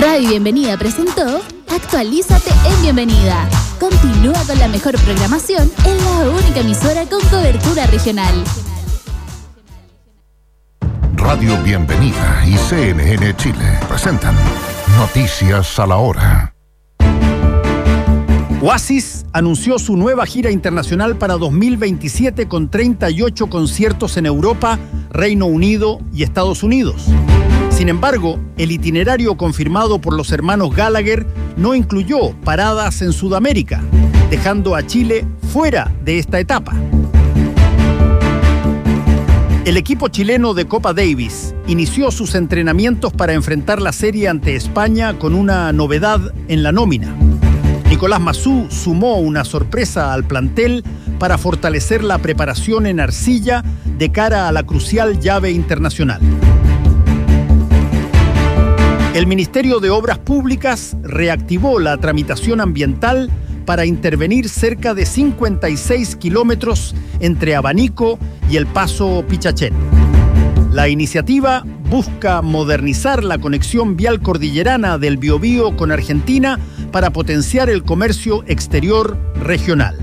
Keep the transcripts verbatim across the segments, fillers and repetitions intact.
Radio Bienvenida presentó Actualízate en Bienvenida. Continúa con la mejor programación en la única emisora con cobertura regional. Radio Bienvenida y C N N Chile presentan Noticias a la Hora. Oasis anunció su nueva gira internacional para dos mil veintisiete con treinta y ocho conciertos en Europa, Reino Unido y Estados Unidos. Sin embargo, el itinerario confirmado por los hermanos Gallagher no incluyó paradas en Sudamérica, dejando a Chile fuera de esta etapa. El equipo chileno de Copa Davis inició sus entrenamientos para enfrentar la serie ante España con una novedad en la nómina. Nicolás Massú sumó una sorpresa al plantel para fortalecer la preparación en arcilla de cara a la crucial llave internacional. El Ministerio de Obras Públicas reactivó la tramitación ambiental para intervenir cerca de cincuenta y seis kilómetros entre Abanico y el Paso Pichachén. La iniciativa busca modernizar la conexión vial cordillerana del Biobío con Argentina para potenciar el comercio exterior regional.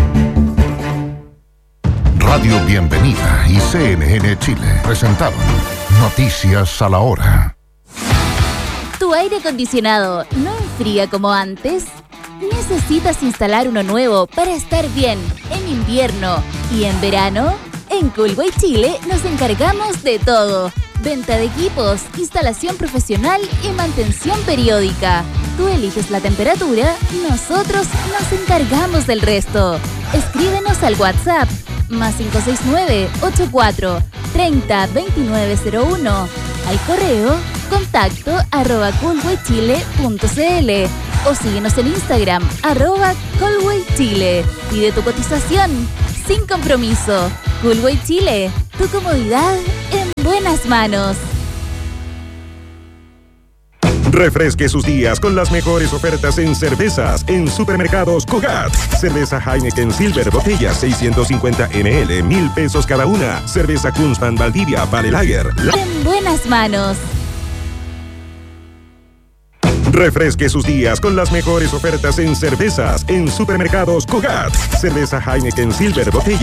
Radio Bienvenida y C N N Chile presentaron Noticias a la Hora. ¿Tu aire acondicionado no enfría como antes? ¿Necesitas instalar uno nuevo para estar bien en invierno y en verano? En Coolway Chile nos encargamos de todo. Venta de equipos, instalación profesional y mantención periódica. Tú eliges la temperatura, nosotros nos encargamos del resto. Escríbenos al WhatsApp más cinco seis nueve, ochenta y cuatro, treinta, veintinueve cero uno. Al correo contacto arroba coolwaychile punto cl o síguenos en Instagram arroba coolwaychile. Pide tu cotización sin compromiso. Coolway Chile, tu comodidad en buenas manos. Refresque sus días con las mejores ofertas en cervezas en Supermercados Cugat. Cerveza Heineken Silver, botella seiscientos cincuenta mililitros, mil pesos cada una. Cerveza Kunzman Valdivia, Vale Lager. La... En buenas manos. Refresque sus días con las mejores ofertas en cervezas en Supermercados Cugat. Cerveza Heineken Silver, botella